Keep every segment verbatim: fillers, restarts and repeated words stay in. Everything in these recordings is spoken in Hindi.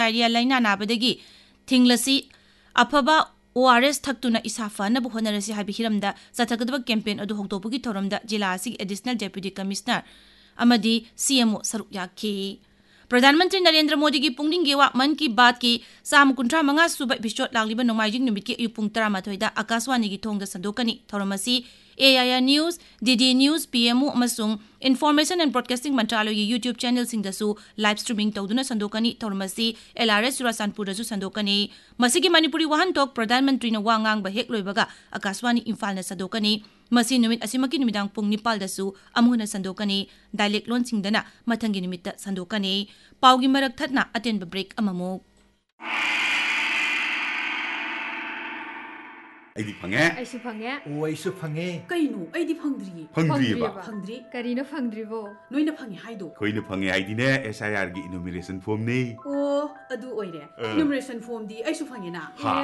डायरिया लाइना नाबदगी थिंगलसी अफबा O R S थक्तुना इसा फनब होनरसी हाबि हिरमदा चथगदब कैंपेन अदु होगदोबगी थोरमदा जिला असि additional deputy commissioner अमदी C M O सरुक याखी प्रधानमंत्री नरेंद्र मोदी की पुंगनिंग गेवा मन की बात की साम कुंट्रा मंगा सुब एपिसोड लागलिबा नोमाइजिंग निमित की अयुपुंग तरामाथोइदा आकाशवाणी की थोंगदा संदोकनी थोरमसी A I R News, D D News, P M O अमसुंग Information and Broadcasting मंत्रालय की YouTube channel सिंगदसु live streaming तौदुना संदोकनी थोरमसी L R S Churachandpur दसु संदोकनी मसिगी मणिपुरी वाहन टॉक प्रधानमंत्री न वांगांग बहेक लोइबगा आकाशवाणी इम्फाल न संदोकनी मसी नुमित असिमकी निमिदांग पुंग निपाल दसु अमुहन संदोकनी डायलेक्ट लोन सिंगदना मथंगी निमित्त संदोकनी पाउगी मरक थतना attain break अममो Aidi phange Aisu phange O aisu phange Kainu aidi phangdri phangdri ba phangdri karina phangdri bo noina phange haido koina phange aidi ne S I R gi enumeration form ne o adu oire enumeration form di aisu phange na ha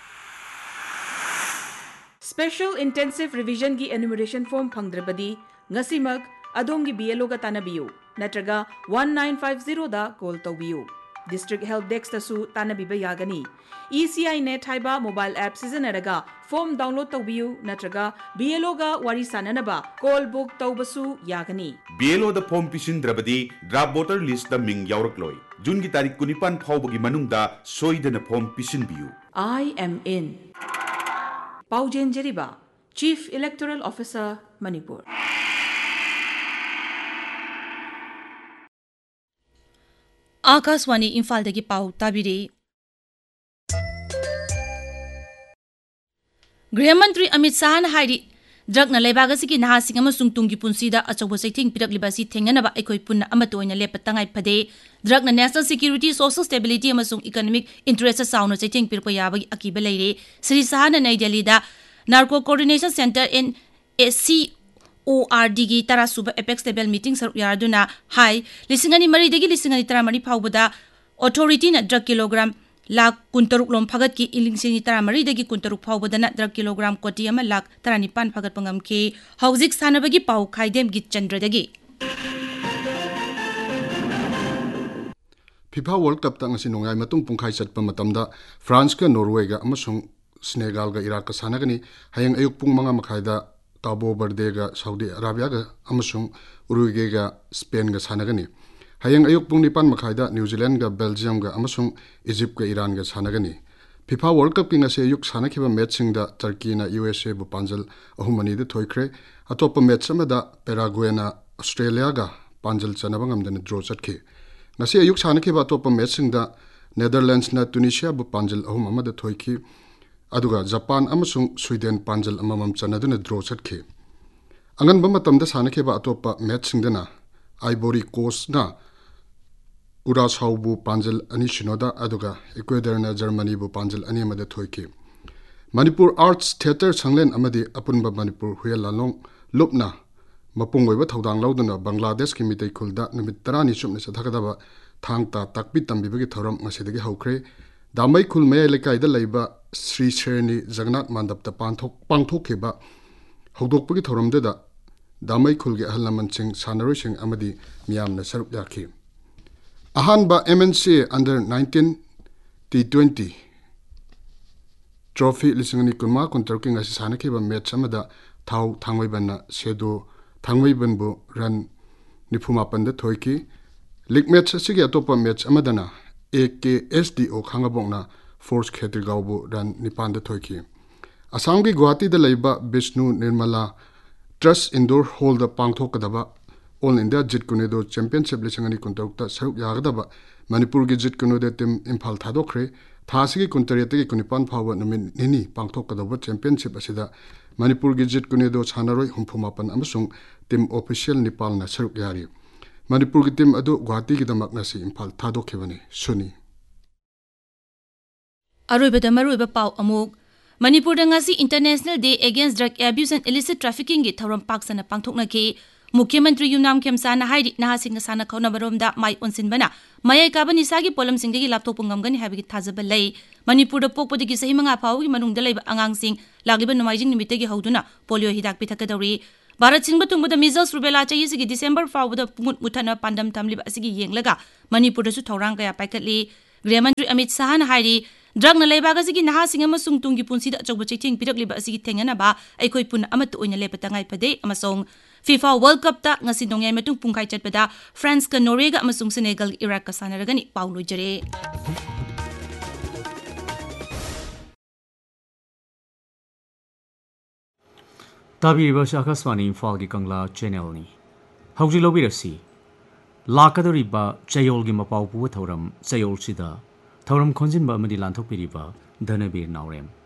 Special intensive revision gi enumeration form phangdrabadi ngasimak adom gi B L O ga tanabiyu natraga one nine five zero da call tawbiyu District Help Desk tasu tanabiba yagani E C I net haiba mobile app sijanaraga form download tawbiyu natraga B L O ga wari sananaba call book tawbasu yagani B L O da form pisindrabadi draft voter list da ming yaurakloi June gi tarik kunipan phawbagi manungda soidana form pisinbiyu I am in Paujen Jeriba Chief Electoral Officer Manipur Akashvani इम्फालदगी पाउ ताबिरे गृहमंत्री अमित शाह ने हाइरी ड्रग न लेबागसी की नहासिंग अमसुंग तुंगी पुंसीदा अचौब सैथिंग पिरकलिबासी थेंगनबा अखोय पुन्ना अमत ओइना लेप तंगाई फदे ड्रग न national security social stability अमसुंग economic interest साउन सैथिंग पिरप याबगी अकीब लेरे श्री शाह ने नई दिल्ली दा narco coordination centre in AC O R D की तरासुब एपेक्स लेवल मीटिंग सरुक यारदुना हाई लिसिंगनी मरीदगी लिसिंगनी तरामरी फाउबदा ऑथोरिटी न ड्रग किलोग्राम लाख कुंतरुक लोम फगत की इलिंगसिंगी तरामरीदगी कुंतरुक फाउबदना ड्रग किलोग्राम कोटी अमा लाख तरानिपान फगत पंगमखे हौजिक सानबगी पाउ खाइदेम गी चंद्रदगी FIFA World Cup tang asi nongai matung pungkhai chatpa matamda France ka Norway ga amasung Senegal ga Iraq ka sanagani hayang ayuk pung manga makhaida Cabo Verde ga Saudi Arabia ga amasung Uruguay ga Spain ga sanagani hayang ayuk pung nipan makhaida New Zealand ga Belgium ga amasung Egypt ga Iran ga sanagani FIFA World Cup kinga se ayuk sanakhiba match sing da Turkey na U S A bu panjal ahumani de thoikre atopa match sama da Paraguay na Australia ga panjal chanabangam den draw chatkhe ngasi ayuk sanakhiba atopa match sing da Netherlands na Tunisia bu panjal ahum ama de thoikhi aduga Japan amasung Sweden panjal amamam chanaduna draw chatkhe angan ba matamda sanakheba atopa match singdana Ivory Coast na Curaçao bu panjal ani shinoda aduga Ecuador na Germany bu panjal ani amada thoikhe Manipur Arts Theatre sanglen amadi apunba Manipur huyalalong lupna mapung oiba thodang lauduna Bangladesh ki mitai khulda numit tarani chumne sathakadaba thangta takpi tambibagi thoram ngasidagi haukre damai khul mayai lekai da leiba Sri Sherni Jagannath Mandap ta panthok pangthok kheba hogdokpagi thoram da damai khul ge ahalaman sing sanaroi sing amadi miyam na saruk yakhi ahan ba M N C under nineteen T twenty trophy lisingani kunma kuntarking asi sanakhiba match amada thau thangoi banna sedo thangoi banbu run nifuma panda thoiki league match asigi atopa match amadana A K S D O khangabongna force khetirgaubu ran nipanda thoiki Assam gi Guwahati da leiba Vishnu Nirmala Trust Indoor Hall da pangthokadaba All India Jit Kunedo Championship lisangani kuntarukta saruk yagadaba Manipur gi Jit Kunedo team Imphal thadokre thasigi kuntariyate gi kunipan phawa namin nini pangthokadaba championship asida Manipur gi Jit Kunedo chanaroi humpumapan amasung team official Nepal na saruk yari Manipur ki team adu Guwahati ki damak nasi Imphal thadokhibani suni Aroibada maroiba pau amuk Manipur ngasi International Day Against Drug Abuse and Illicit Trafficking gi thoram paksana pangthokna ki Mukhyamantri Yumnam Khemsana hairi nahasing sana khona baromda mai onsinbana mayai kabani sagi polam singdagi laptop ngamgani habigi thajaba lei Manipur da pokpodagi sahi manga phawi manungda leiba angang sing lagiba nomaijing nimitagi hoduna polio hidak pithakadawri Bharat Singh Batungba measles rubella chahi sigi December fawda mut mutana pandam tamlib asigi yenglaga Manipur da su thorang kaya paikatli गृह मंत्री अमित शाह ने हाइरी ड्रग्न लेबाग असगी नहासिंग अमसुंग तुंगी पुंसीदा अचौब चैथिंग पिरकलिबा असगी थेंगनबा अखोई पुन अमत ओइना लेपता ngai pade amasong FIFA World Cup ta ngasi nongyai matung pungkai chatpada France ka Norway ga amasung Senegal Iraq ka sanaragani paulu jare Tabi Riba Akaswani Imphal gi Kangla channel ni Hauji lobirasi Lakadoriba Chayol gi mapau pu thoram Chayol sida thoram khonjin ba amadi lanthok piriba Dhanabir Naurem